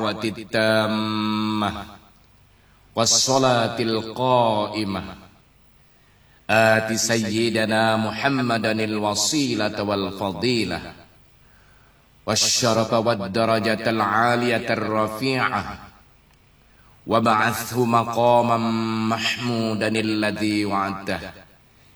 الدعوة التامة والصلاة القائمة آت سيدنا محمدا الوسيلة والفضيلة والشرف والدرجة العالية الرفيعة وابعثه مقاما محمودا الذي وعدته